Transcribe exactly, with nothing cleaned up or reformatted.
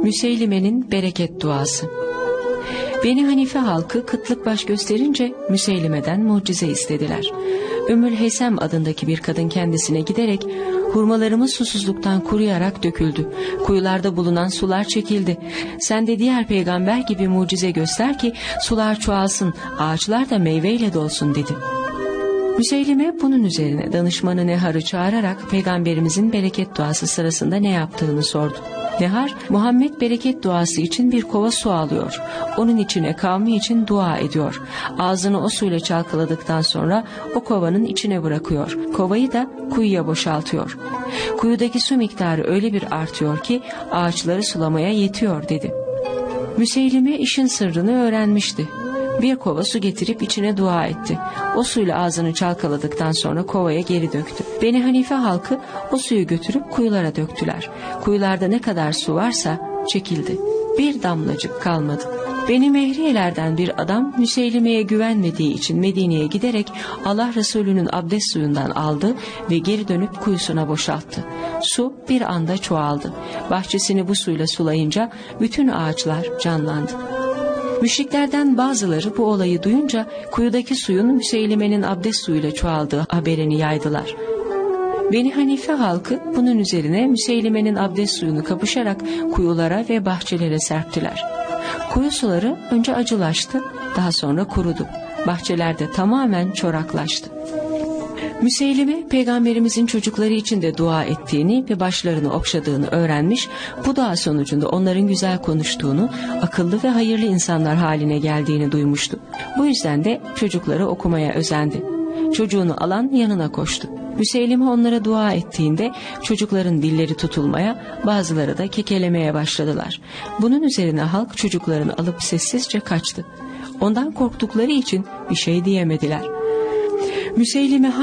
Müseylime'nin bereket duası. Beni Hanife halkı kıtlık baş gösterince Müseylime'den mucize istediler. Ümmül Heysem adındaki bir kadın kendisine giderek hurmalarımız susuzluktan kuruyarak döküldü. Kuyularda bulunan sular çekildi. Sen de diğer peygamber gibi mucize göster ki sular çoğalsın, ağaçlar da meyveyle dolsun dedi. Müseylime bunun üzerine danışmanı Nehar'ı çağırarak peygamberimizin bereket duası sırasında ne yaptığını sordu. Nehar, Muhammed bereket duası için bir kova su alıyor. Onun içine kavmi için dua ediyor. Ağzını o suyla çalkaladıktan sonra o kovanın içine bırakıyor. Kovayı da kuyuya boşaltıyor. Kuyudaki su miktarı öyle bir artıyor ki ağaçları sulamaya yetiyor dedi. Müseylime işin sırrını öğrenmişti. Bir kova su getirip içine dua etti. O suyla ağzını çalkaladıktan sonra kovaya geri döktü. Beni Hanife halkı o suyu götürüp kuyulara döktüler. Kuyularda ne kadar su varsa çekildi. Bir damlacık kalmadı. Beni Mehriyelerden bir adam Müseylime'ye güvenmediği için Medine'ye giderek Allah Resulü'nün abdest suyundan aldı ve geri dönüp kuyusuna boşalttı. Su bir anda çoğaldı. Bahçesini bu suyla sulayınca bütün ağaçlar canlandı. Müşriklerden bazıları bu olayı duyunca kuyudaki suyun Müseylime'nin abdest suyuyla çoğaldığı haberini yaydılar. Beni Hanife halkı bunun üzerine Müseylime'nin abdest suyunu kapışarak kuyulara ve bahçelere serptiler. Kuyu suları önce acılaştı, daha sonra kurudu. Bahçelerde tamamen çoraklaştı. Müseylime peygamberimizin çocukları için de dua ettiğini ve başlarını okşadığını öğrenmiş, bu dua sonucunda onların güzel konuştuğunu, akıllı ve hayırlı insanlar haline geldiğini duymuştu. Bu yüzden de çocukları okumaya özendi. Çocuğunu alan yanına koştu. Müseylime onlara dua ettiğinde çocukların dilleri tutulmaya, bazıları da kekelemeye başladılar. Bunun üzerine halk çocuklarını alıp sessizce kaçtı. Ondan korktukları için bir şey diyemediler. Müseylime